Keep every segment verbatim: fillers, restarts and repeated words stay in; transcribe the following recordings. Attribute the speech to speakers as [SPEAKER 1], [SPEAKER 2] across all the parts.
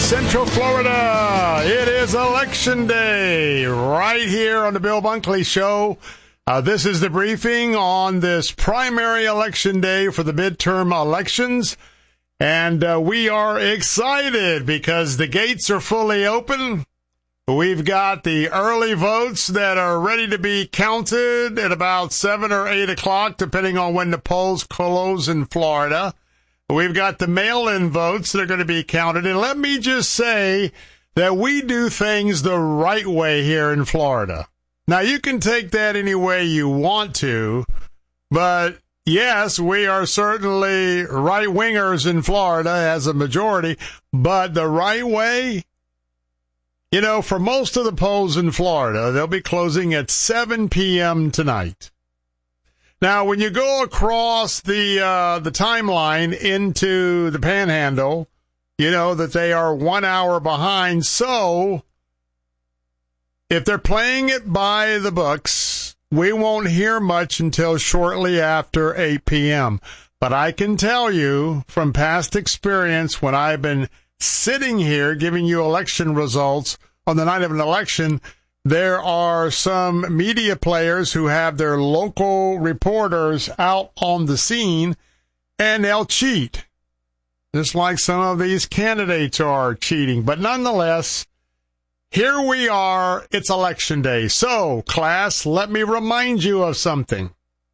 [SPEAKER 1] Central Florida. It is Election Day right here on the Bill Bunkley Show. Uh, this is the briefing on this primary election day for the midterm elections. And uh, we are excited because the gates are fully open. We've got the early votes that are ready to be counted at about seven or eight o'clock, depending on when the polls close in Florida. We've got the mail-in votes that are going to be counted. And let me just say that we do things the right way here in Florida. Now, you can take that any way you want to, but yes, we are certainly right-wingers in Florida as a majority, but the right way, you know, for most of the polls in Florida, they'll be closing at seven p.m. tonight. Now, when you go across the uh, the timeline into the Panhandle, you know that they are one hour behind. So if they're playing it by the books, we won't hear much until shortly after eight p.m. But I can tell you from past experience, when I've been sitting here giving you election results on the night of an election, there are some media players who have their local reporters out on the scene, and they'll cheat, just like some of these candidates are cheating. But nonetheless, here we are. It's Election Day. So, class, let me remind you of something.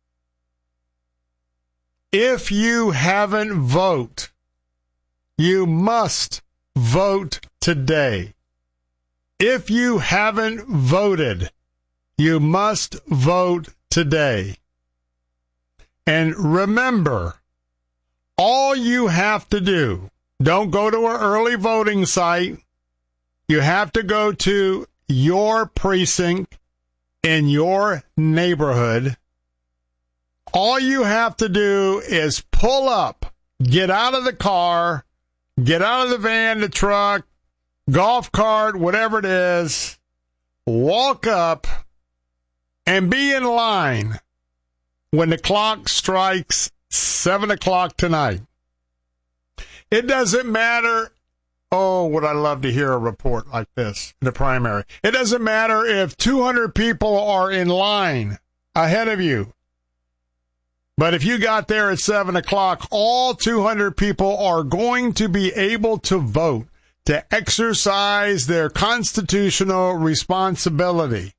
[SPEAKER 1] If you haven't voted, you must vote today. If you haven't voted, you must vote today. And remember, all you have to do, don't go to an early voting site. You have to go to your precinct in your neighborhood. All you have to do is pull up, get out of the car, get out of the van, the truck, golf cart, whatever it is, walk up and be in line when the clock strikes seven o'clock tonight. It doesn't matter. Oh, would I love to hear a report like this in the primary. It doesn't matter if two hundred people are in line ahead of you. But if you got there at seven o'clock, all two hundred people are going to be able to vote, to exercise their constitutional responsibility,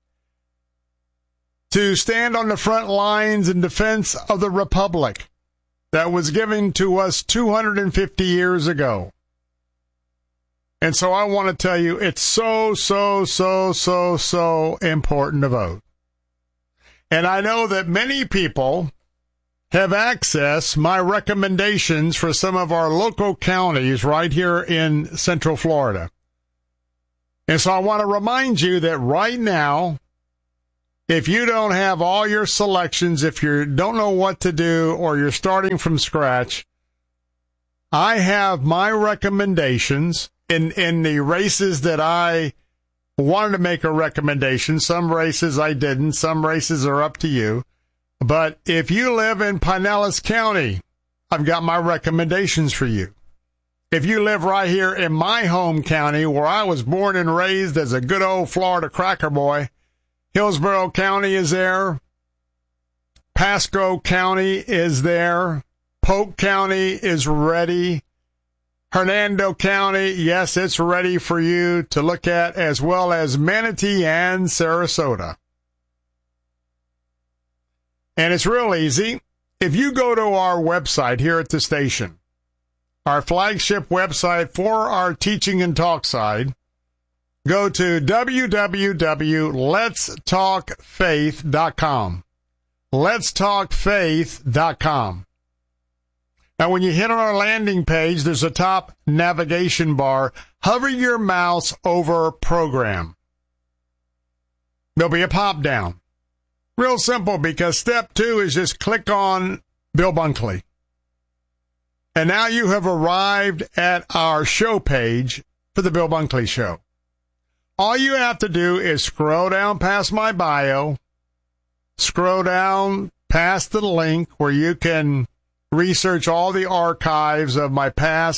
[SPEAKER 1] to stand on the front lines in defense of the republic that was given to us two hundred fifty years ago. And so I want to tell you, it's so, so, so, so, so important to vote. And I know that many people have accessed my recommendations for some of our local counties right here in Central Florida. And so I want to remind you that right now, if you don't have all your selections, if you don't know what to do, or you're starting from scratch, I have my recommendations in, in the races that I wanted to make a recommendation. Some races I didn't. Some races are up to you. But if you live in Pinellas County, I've got my recommendations for you. If you live right here in my home county, where I was born and raised as a good old Florida cracker boy, Hillsborough County is there. Pasco County is there. Polk County is ready. Hernando County, yes, it's ready for you to look at, as well as Manatee and Sarasota. And it's real easy. If you go to our website here at the station, our flagship website for our teaching and talk side, go to w w w dot lets talk faith dot com. lets talk faith dot com. Now, when you hit on our landing page, there's a top navigation bar. Hover your mouse over Program. There'll be a pop-down. Real simple, because step two is just click on Bill Bunkley. And now you have arrived at our show page for the Bill Bunkley Show. All you have to do is scroll down past my bio, scroll down past the link where you can research all the archives of my past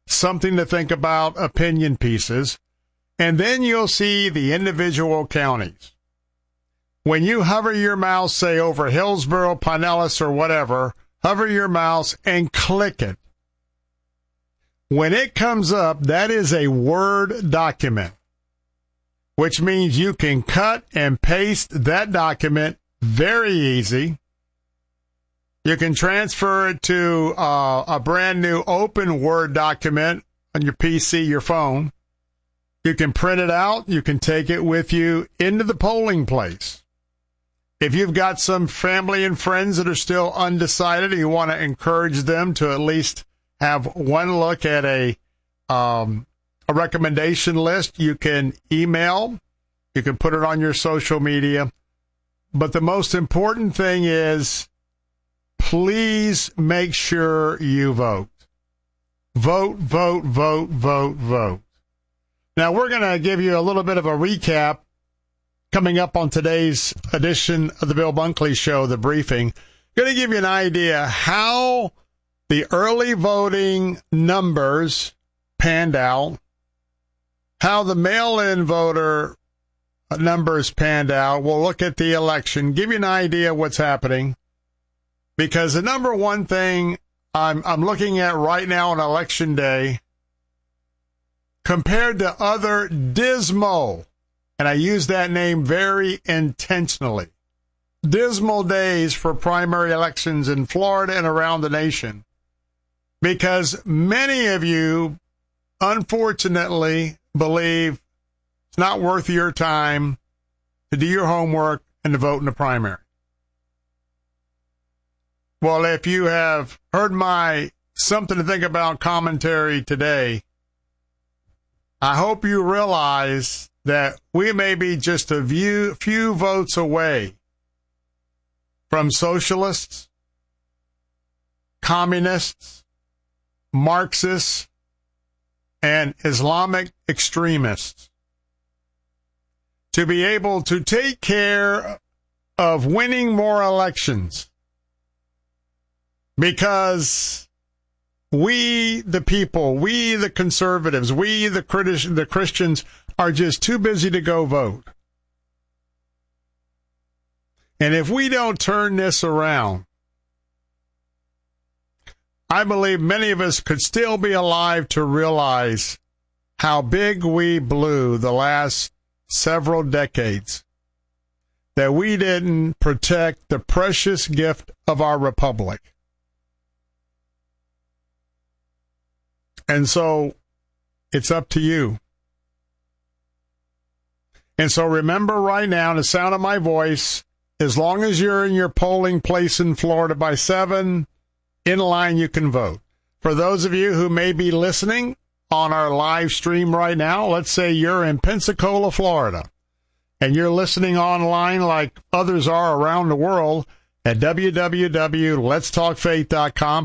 [SPEAKER 1] something to think about opinion pieces, and then you'll see the individual counties. When you hover your mouse, say over Hillsborough, Pinellas, or whatever, hover your mouse and click it. When it comes up, that is a Word document, which means you can cut and paste that document very easy. You can transfer it to uh, a brand new open Word document on your P C, your phone. You can print it out. You can take it with you into the polling place. If you've got some family and friends that are still undecided and you want to encourage them to at least have one look at a um, a recommendation list, you can email. You can put it on your social media. But the most important thing is, please make sure you vote. Vote, vote, vote, vote, vote. Now, we're going to give you a little bit of a recap coming up on today's edition of the Bill Bunkley Show, The Briefing. Going to give you an idea how the early voting numbers panned out, how the mail-in voter numbers panned out. We'll look at the election, give you an idea of what's happening, because the number one thing I'm, I'm looking at right now on Election Day, compared to other dismal, and I use that name very intentionally, dismal days for primary elections in Florida and around the nation, because many of you, unfortunately, believe it's not worth your time to do your homework and to vote in the primary. Well, if you have heard my something to think about commentary today, I hope you realize that we may be just a few, few votes away from socialists, communists, Marxists, and Islamic extremists to be able to take care of winning more elections, because we, the people, we, the conservatives, we, the, Christ- the Christians, are just too busy to go vote. And if we don't turn this around, I believe many of us could still be alive to realize how big we blew the last several decades, that we didn't protect the precious gift of our republic. And so it's up to you. And so remember right now, the sound of my voice, as long as you're in your polling place in Florida by seven, in line, you can vote. For those of you who may be listening on our live stream right now, let's say you're in Pensacola, Florida, and you're listening online like others are around the world at w w w dot lets talk faith dot com.